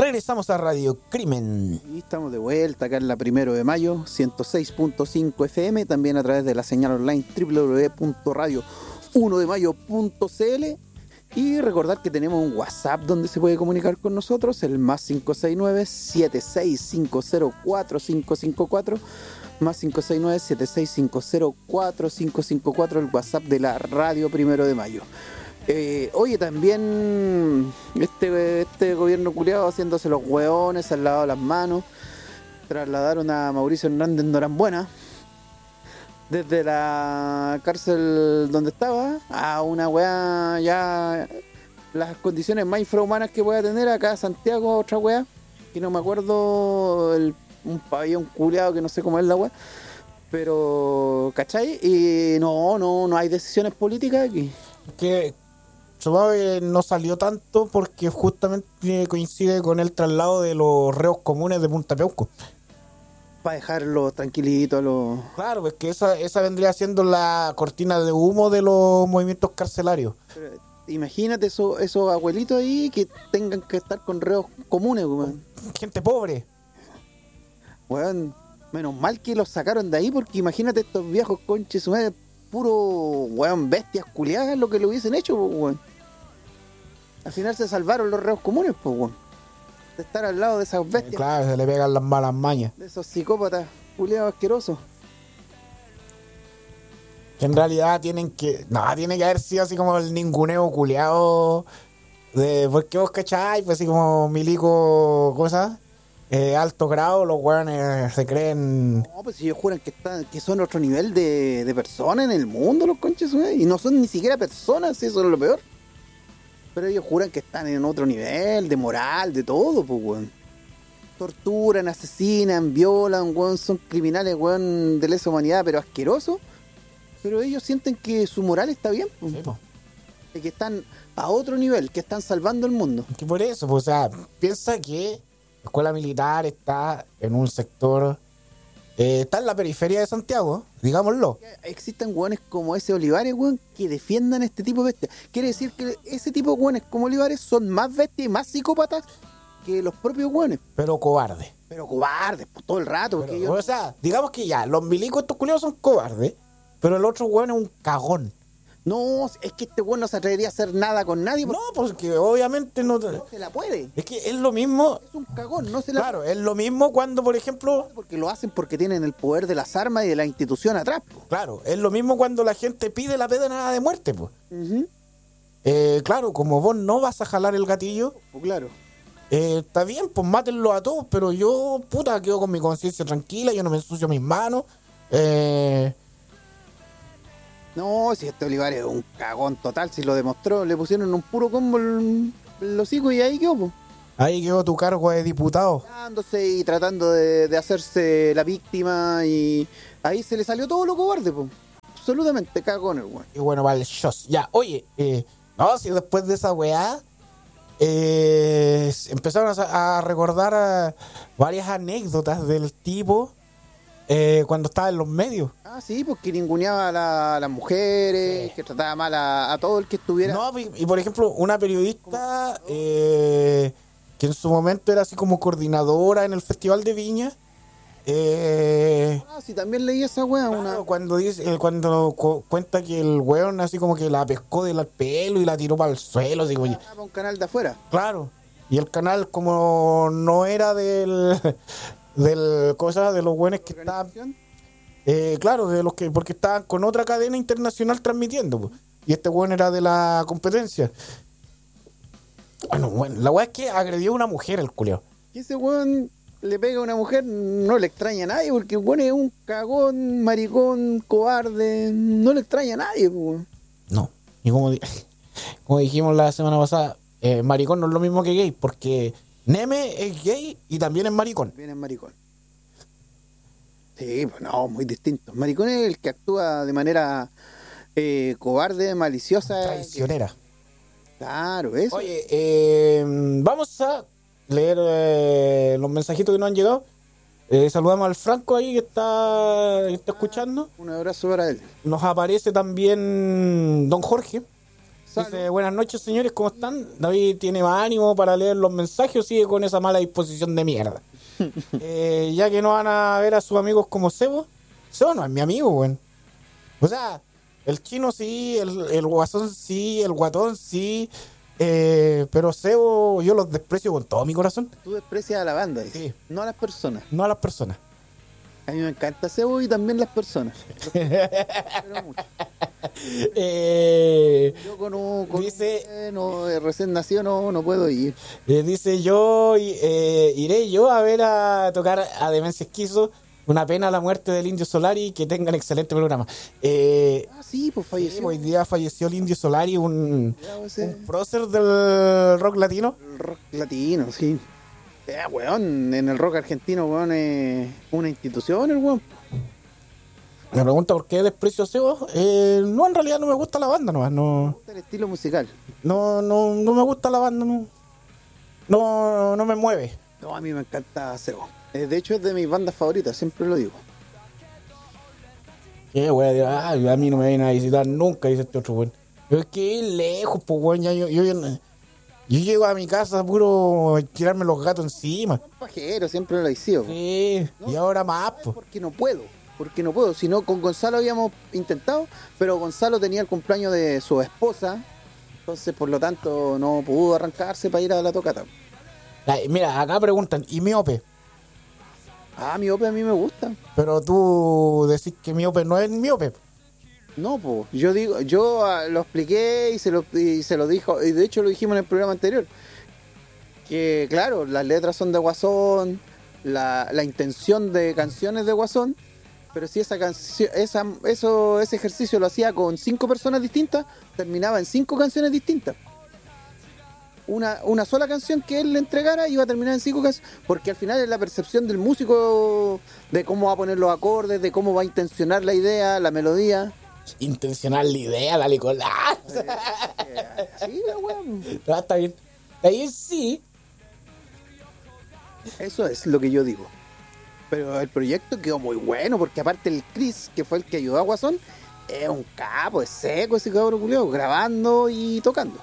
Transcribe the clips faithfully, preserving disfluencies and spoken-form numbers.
Regresamos a Radio Crimen. Y estamos de vuelta acá en la Primero de Mayo, ciento seis punto cinco F M, también a través de la señal online doble u doble u doble u punto radio uno de mayo punto c l. Y recordar que tenemos un WhatsApp donde se puede comunicar con nosotros, el más cinco seis nueve, siete seis cinco cero, cuatro cinco cinco cuatro, más cinco seis nueve, siete seis cinco cero, cuatro cinco cinco cuatro, el WhatsApp de la Radio Primero de Mayo. Eh, oye, también este, este gobierno culiado haciéndose los hueones al lado de las manos, trasladaron a Mauricio Hernández Norambuena desde la cárcel donde estaba a una weá ya las condiciones más infrahumanas que pueda tener acá a Santiago, otra weá, que no me acuerdo, el, un pabellón culiado que no sé cómo es la weá, pero ¿cachai? Y no, no, no hay decisiones políticas aquí. Que supongo que no salió tanto porque justamente coincide con el traslado de los reos comunes de Punta Peuco. Para dejarlo tranquilito a los... Claro, pues que esa, esa vendría siendo la cortina de humo de los movimientos carcelarios. Pero imagínate eso, esos abuelitos ahí que tengan que estar con reos comunes, weón. Gente pobre. Weón, menos mal que los sacaron de ahí, porque imagínate estos viejos conches, su madre, puro, weón, bestias culiadas lo que le hubiesen hecho, pues, weón. Al final se salvaron los reos comunes, pues, weón. De estar al lado de esas bestias. Eh, claro, se le pegan las malas mañas. De esos psicópatas culiados asquerosos. Que en realidad tienen que... No, tiene que haber sido así como el ninguneo culiado de... Porque vos cachai, pues así como milico, cosas, eh, alto grado, los weones se creen... No, pues si ellos juran que están, que son otro nivel de, de personas en el mundo, los conches, y no son ni siquiera personas, eso es lo peor. Pero ellos juran que están en otro nivel, de moral, de todo, pues, weón. Torturan, asesinan, violan, weón, son criminales, weón, de lesa humanidad, pero asquerosos. Pero ellos sienten que su moral está bien, pues. Sí, po. De que están a otro nivel, que están salvando el mundo. Que por eso, pues, o sea, piensa que la escuela militar está en un sector... Eh, está en la periferia de Santiago, digámoslo. Existen hueones como ese Olivares, weón, que defiendan este tipo de bestias. Quiere decir que ese tipo de hueones como Olivares son más bestias y más psicópatas que los propios hueones. Pero cobardes. Pero cobardes, pues, todo el rato. Pero, Porque ellos... O sea, digamos que ya, los milicos estos culiados son cobardes, pero el otro hueón es un cagón. No, es que este weón no se atrevería a hacer nada con nadie. No, porque obviamente no... No se la puede. Es que es lo mismo... Es un cagón, no se la Claro, es lo mismo cuando, por ejemplo... Porque lo hacen porque tienen el poder de las armas y de la institución atrás, po. Claro, es lo mismo cuando la gente pide la pena de muerte, pues. Uh-huh. Eh, claro, como vos no vas a jalar el gatillo... Pues claro. Eh, está bien, pues mátenlo a todos, pero yo, puta, quedo con mi conciencia tranquila, yo no me ensucio mis manos. Eh... No, si este Olivares es un cagón total, si lo demostró, le pusieron un puro combo en los hijos y ahí quedó, po. Ahí quedó tu cargo de diputado. Dándose y tratando de, de hacerse la víctima y ahí se le salió todo lo cobarde, po. Absolutamente cagón el weón. Y bueno, vale, shows. Ya, oye, eh, no, si después de esa weá, eh, empezaron a, a recordar a varias anécdotas del tipo eh, cuando estaba en los medios. Ah, sí, porque ninguneaba a, la, a las mujeres, Sí. que trataba mal a, a todo el que estuviera. No, y, y por ejemplo, una periodista eh, que en su momento era así como coordinadora en el Festival de Viña. Eh, Ah, sí, también leí esa weá, claro, una... cuando dice, eh, cuando cu- cuenta que el weón así como que la pescó del pelo y la tiró para el suelo, digo, oye, Ah, para un canal de afuera. claro. Y el canal como no era del del cosa de los buenos que estaban, eh, claro, de los que porque estaban con otra cadena internacional transmitiendo, pues. Y este weón era de la competencia. Bueno, bueno, la weá es que agredió a una mujer el culiao. Y ese weón le pega a una mujer, no le extraña a nadie, porque el weón es un cagón, maricón, cobarde, no le extraña a nadie, weón. No. Y como, di- como dijimos la semana pasada, eh, maricón no es lo mismo que gay, porque Neme es gay y también es maricón. Viene el maricón. Sí, pues no, muy distinto. Maricón es el que actúa de manera eh, cobarde, maliciosa. Traicionera. Claro, eso. Oye, eh, vamos a leer eh, los mensajitos que nos han llegado. Eh, saludamos al Franco ahí que está, que está escuchando. Un abrazo para él. Nos aparece también Don Jorge. Dice, buenas noches señores, ¿cómo están? David tiene más ánimo para leer los mensajes o sigue con esa mala disposición de mierda. eh, ya que no van a ver a sus amigos como Sebo. Sebo no es mi amigo, weón. O sea, el chino sí, el, el guasón sí, el guatón sí. Eh, pero Sebo yo los desprecio con todo mi corazón. Tú desprecias a la banda, dice, Sí. no a las personas. No a las personas. A mí me encanta Sebo y también las personas. Pero mucho. eh, Yo con un, con Dice- un bueno, eh, recién nacido no, no puedo ir. eh, dice yo eh, iré yo a ver a tocar a Demencia Esquizo. Una pena la muerte del Indio Solari. Que tengan excelente programa. Eh, Ah, sí, pues sí, falleció. hoy día falleció el Indio Solari, un, Ya, pues, eh, un prócer del rock latino. el rock latino, sí. Eh, weón, en el rock argentino, weón, es una institución, el weón. Me pregunta por qué desprecio a Sebo. Eh, no, en realidad no me gusta la banda, nomás. No, El estilo musical. no, no, no me gusta la banda. No, no, no me mueve. No, a mí me encanta Sebo. Eh, de hecho, es de mis bandas favoritas, siempre lo digo. Qué weón, ay, a mí no me vienen a visitar nunca, dice este otro weón. Pero es que es lejos, pues weón, ya yo, yo, yo, yo llego a mi casa puro tirarme los gatos encima. Pajero, siempre lo he sido. Sí, y ahora más, pues. Porque no puedo, porque no puedo. Si no, con Gonzalo habíamos intentado, pero Gonzalo tenía el cumpleaños de su esposa, entonces por lo tanto no pudo arrancarse para ir a la tocata. Ay, mira, acá preguntan, ¿y Miope? Ah, Miope a mí me gusta. Pero tú decís que Miope no es Miope. No, pues, yo digo, yo ah, lo expliqué y se lo, y se lo dijo, y de hecho lo dijimos en el programa anterior, que claro, las letras son de Guasón, la, la intención de canciones de Guasón, pero si esa canción, esa, eso, ese ejercicio lo hacía con cinco personas distintas, terminaba en cinco canciones distintas. Una, una sola canción que él le entregara iba a terminar en cinco canciones, porque al final es la percepción del músico de cómo va a poner los acordes, de cómo va a intencionar la idea, la melodía. Intencional la idea, dale con la... Eh, sí, la weón. Ah, está bien. Ahí sí. Eso es lo que yo digo. Pero el proyecto quedó muy bueno, porque aparte el Chris, que fue el que ayudó a Guasón, es un capo, es seco ese cabrón culiao, grabando y tocando.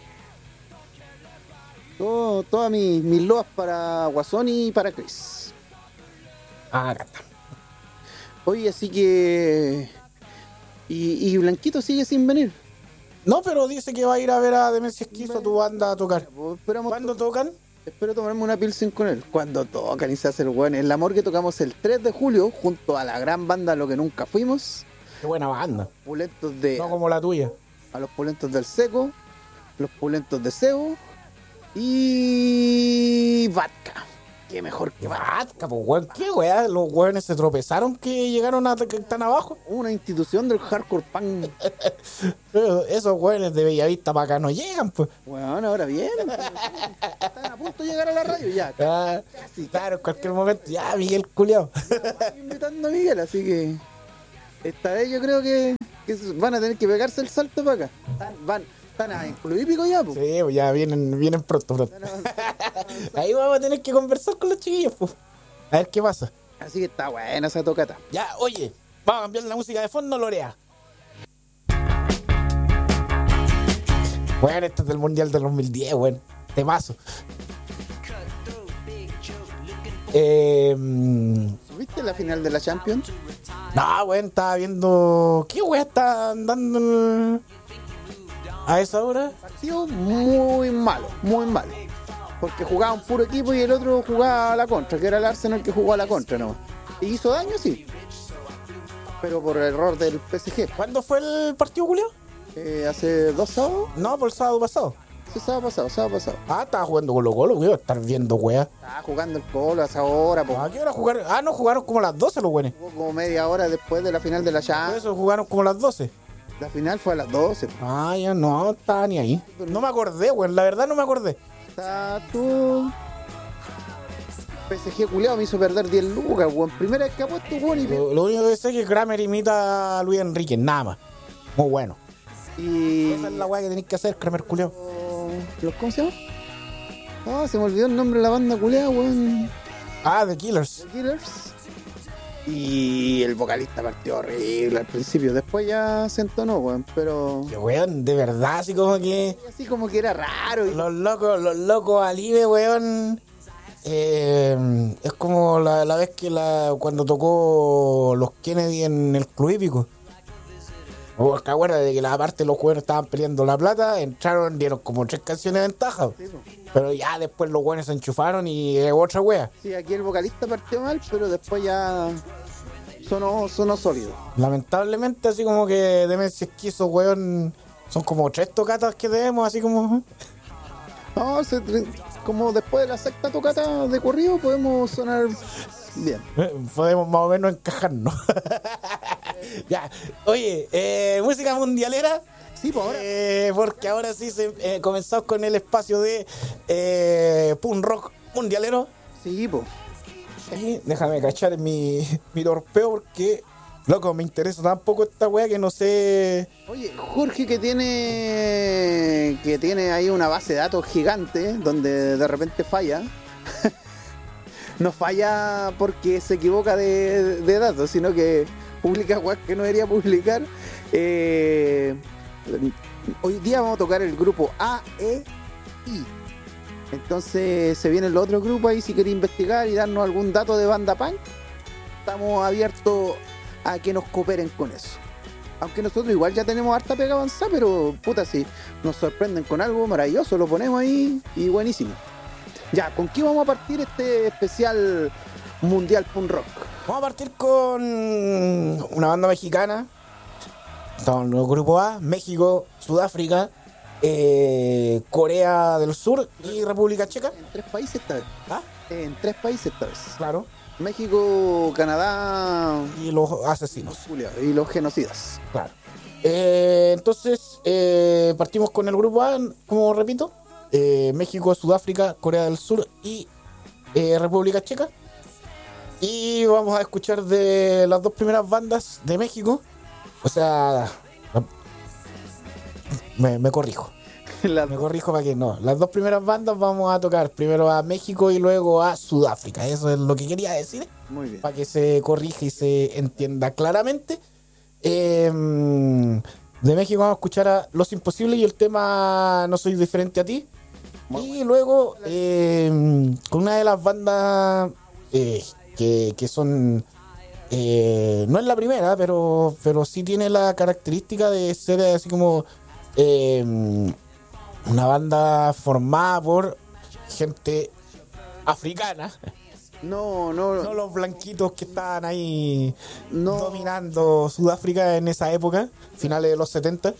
Todo, todas mis, mis loas para Guasón y para Chris. Ah, acá está. Oye, así que... Y, y Blanquito sigue sin venir. No, pero dice que va a ir a ver a Demencia Esquizo, a tu banda, a tocar. Pues esperamos ¿Cuándo tocan? Espero tomarme una pilsen con él. Cuando tocan y se hace el weón. En la morgue tocamos el tres de julio junto a la gran banda Lo que Nunca Fuimos. Qué buena banda. Pulentos de... No como la tuya. A los pulentos del Seco, los pulentos de Sebo y Vodka. Qué mejor que Vodka. Vatca, pues, weón. ¿Qué weá? Los weones se tropezaron que llegaron a que están abajo. Una institución del hardcore punk. Pero esos weones de Bellavista para acá no llegan, pues. Bueno, ahora vienen. Están a punto de llegar a la radio ya. Ah, Casi, claro, en cualquier momento. Ya, Miguel culiao. Estoy invitando a Miguel, así que esta vez yo creo que, que van a tener que pegarse el salto para acá. Están, van, están en Club Hípico ya, pues. Sí, pues ya vienen, vienen pronto, pronto. Ahí vamos a tener que conversar con los chiquillos, pues. A ver qué pasa. Así que está buena esa tocata. Ya, oye, vamos a cambiar la música de fondo, Lorea. Bueno, este es del Mundial del dos mil diez, weón. Temazo. Eh, mm, ¿Viste la final de la Champions? no, weón, estaba viendo. ¿Qué weón está andando en- a esa hora? Partido muy malo, muy malo. Porque jugaba un puro equipo y el otro jugaba a la contra, que era el Arsenal que jugó a la contra, ¿no? Y hizo daño, sí. Pero por error del P S G. ¿Cuándo fue el partido, Julio? Eh, hace dos sábados, No, por el sábado pasado. sí, sábado pasado, sábado pasado. Ah, estaba jugando Colo Colo, weón. Estar viendo, weón. Estaba jugando el Colo a esa hora, po. ¿A qué hora jugaron? Ah, no, jugaron como a las doce los weones. Jugó como media hora después de la final de la Por Champions. eso jugaron como a las doce. La final fue a las doce. po. Ah, ya no, estaba ni ahí. No me acordé, weón. La verdad no me acordé. Está tú. P S G culiao me hizo perder diez lucas, weón. Primera vez que apuesto, weón. Y, Lo, lo único que sé es que Kramer imita a Luis Enrique, nada más. Muy bueno. y Esa es la weá que tenéis que hacer, Kramer culiao. ¿Los cómo se llama? Ah, se me olvidó el nombre de la banda culiao, weón. Ah, The Killers. The Killers. Y el vocalista partió horrible al principio, después ya se entonó, weón, pero... Que weón, de verdad, así como que... Así como que era raro. Y... Los locos, los locos Alive, weón... Eh, es como la, la vez que la cuando tocó los Kennedy en el Club Hípico. O te acuerdas de que la parte los jugadores estaban peleando la plata, entraron, dieron como tres canciones de ventaja. Sí, pero ya después los buenos se enchufaron y es otra wea. Sí, aquí el vocalista partió mal, pero después ya sonó, sonó sólido. Lamentablemente, así como que Demencia Esquizo, weón, son como tres tocatas que debemos, así como... No, se, como después de la sexta tocata de corrido podemos sonar bien. Podemos más o menos encajarnos. Ya, oye, eh, música mundialera. Sí, pues ahora. Eh, porque ahora sí se, eh, comenzamos con el espacio de eh, punk rock mundialero. Sí, pues. Y déjame cachar mi, mi torpeo porque, loco, me interesa tampoco esta wea que no sé. Oye, Jorge que tiene que tiene ahí una base de datos gigante donde de repente falla. No falla porque se equivoca de, de datos, sino que publica weas que no debería publicar. Eh, hoy día vamos a tocar el grupo A, E, I. Entonces se viene el otro grupo ahí si quiere investigar y darnos algún dato de banda punk. Estamos abiertos a que nos cooperen con eso. Aunque nosotros igual ya tenemos harta pega avanzada, pero puta, si nos sorprenden con algo maravilloso, lo ponemos ahí y buenísimo. Ya, ¿con qué vamos a partir este especial mundial punk rock? Vamos a partir con una banda mexicana. Estamos en el grupo A, México, Sudáfrica, eh, Corea del Sur y República Checa. En tres países esta vez. ¿Ah? En tres países esta vez. Claro. México, Canadá y los asesinos. Y los genocidas. Claro. Eh, entonces, eh, partimos con el grupo A, como repito. Eh, México, Sudáfrica, Corea del Sur y eh, República Checa. Y vamos a escuchar de las dos primeras bandas de México. O sea, me, me corrijo. La me corrijo para que no. Las dos primeras bandas vamos a tocar primero a México y luego a Sudáfrica. Eso es lo que quería decir. Muy bien. Para que se corrija y se entienda claramente. Eh, de México vamos a escuchar a Los Imposibles y el tema No Soy Diferente a Ti. Y luego, eh, con una de las bandas eh, que, que son... Eh, no es la primera, pero, pero sí tiene la característica de ser así como... Eh, una banda formada por gente africana. No, no, no los blanquitos que estaban ahí no. dominando Sudáfrica en esa época, finales de los setenta.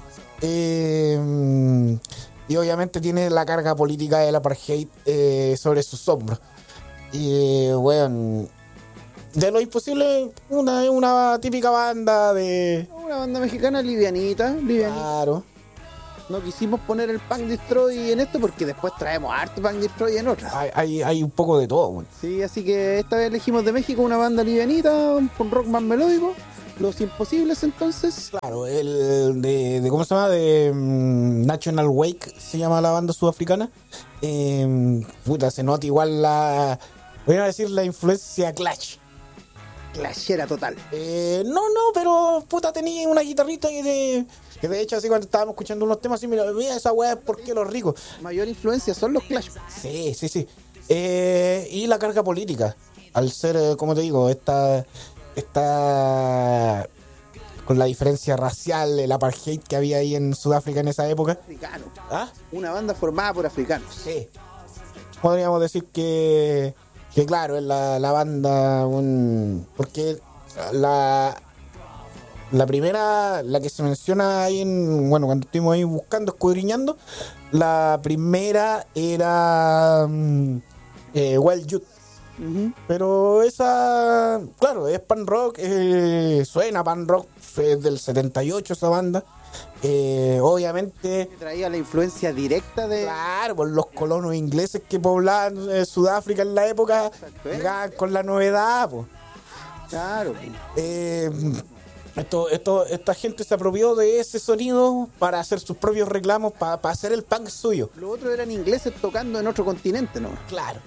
Eh, y obviamente tiene la carga política del apartheid eh, sobre sus hombros. Y bueno, de Lo Imposible, una, una típica banda de... Una banda mexicana livianita, livianita. Claro. No quisimos poner el Punk Destroy en esto porque después traemos harto Punk Destroy en otras. Hay, hay, hay un poco de todo, güey. Sí, así que esta vez elegimos de México una banda livianita, con rock más melódico. Los Imposibles, entonces. Claro, el de, de ¿cómo se llama? De um, National Wake se llama la banda sudafricana. Eh, puta, se nota igual la... Voy a decir la influencia Clash. Clashera total. Eh, no, no, pero puta, tenía una guitarrita que de... Que de hecho así cuando estábamos escuchando unos temas así, mira, mira esa weá es porque los ricos. Mayor influencia son los Clash. Sí, sí, sí. Eh, y la carga política. Al ser, eh, como te digo, esta, esta con la diferencia racial, el apartheid que había ahí en Sudáfrica en esa época. Africano. ¿Ah? Una banda formada por africanos. Sí. Podríamos decir que, que claro, es la, la banda, un, porque la... La primera, la que se menciona ahí en, bueno, cuando estuvimos ahí buscando, escudriñando, la primera era um, eh, Wild Youth. Uh-huh. Pero esa, claro, es pan rock, eh, suena pan rock, es del setenta y ocho esa banda. Eh, obviamente traía la influencia directa de... Claro, por los colonos ingleses que poblaban eh, Sudáfrica en la época, llegaban con la novedad, pues. Claro. Eh... Esto, esto, esta gente se apropió de ese sonido para hacer sus propios reclamos, para, para hacer el punk suyo. Los otros eran ingleses tocando en otro continente, ¿no? Claro.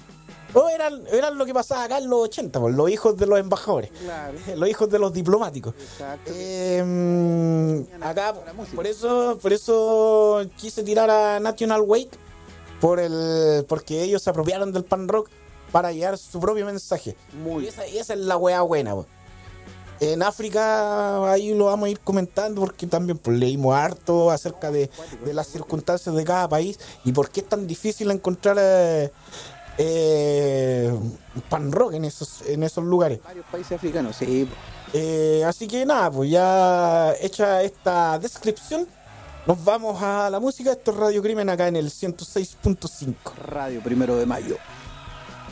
O eran, eran lo que pasaba acá en los ochenta, pues, los hijos de los embajadores, Claro. los hijos de los diplomáticos. Exacto. Eh, acá, por eso, por eso quise tirar a National Wake, por el, porque ellos se apropiaron del pan rock para llevar su propio mensaje. Muy Y esa, y esa es la weá buena, pues. En África, ahí lo vamos a ir comentando porque también pues, leímos harto acerca de, de las circunstancias de cada país y por qué es tan difícil encontrar eh, eh, pan rock en esos, en esos lugares. varios países africanos, sí. Eh, así que nada, pues ya hecha esta descripción, nos vamos a la música. Esto es Radio Crimen acá en el ciento seis punto cinco. Radio Primero de Mayo.